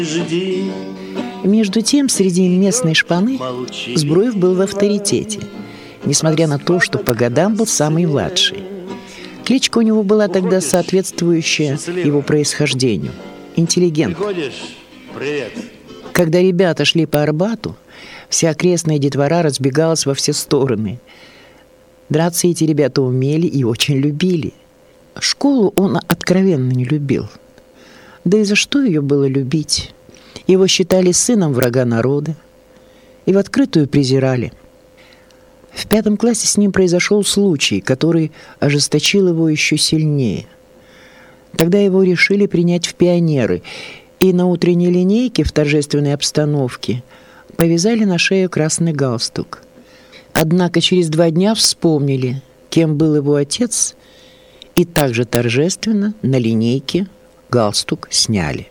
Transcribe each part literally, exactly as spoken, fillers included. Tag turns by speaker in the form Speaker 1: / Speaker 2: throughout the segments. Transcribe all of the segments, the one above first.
Speaker 1: Между тем, среди местной шпаны Збруев был в авторитете, несмотря на то, что по годам был самый младший. Кличка у него была тогда соответствующая его происхождению – интеллигент. Когда ребята шли по Арбату, вся окрестная детвора разбегалась во все стороны. Драться эти ребята умели и очень любили. Школу он откровенно не любил. Да и за что ее было любить? Его считали сыном врага народа и в открытую презирали. В пятом классе с ним произошел случай, который ожесточил его еще сильнее. Тогда его решили принять в пионеры, и на утренней линейке в торжественной обстановке повязали на шею красный галстук. Однако через два дня вспомнили, кем был его отец, и также торжественно на линейке галстук сняли.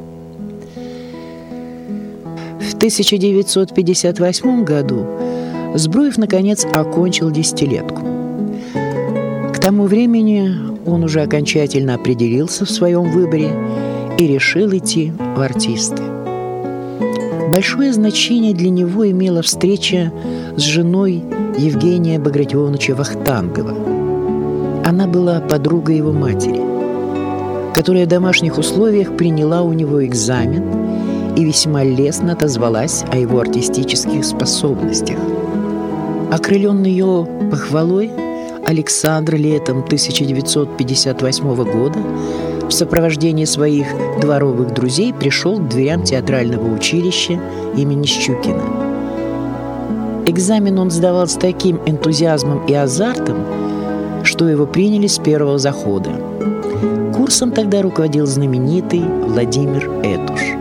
Speaker 1: В тысяча девятьсот пятьдесят восьмом году Збруев, наконец, окончил десятилетку. К тому времени он уже окончательно определился в своем выборе и решил идти в артисты. Большое значение для него имела встреча с женой Евгения Багратионовича Вахтангова. Она была подругой его матери, которая в домашних условиях приняла у него экзамен и весьма лестно отозвалась о его артистических способностях. Окрыленный ее похвалой, Александр летом тысяча девятьсот пятьдесят восьмого года в сопровождении своих дворовых друзей пришел к дверям театрального училища имени Щукина. Экзамен он сдавал с таким энтузиазмом и азартом, что его приняли с первого захода. Курсом тогда руководил знаменитый Владимир Этуш.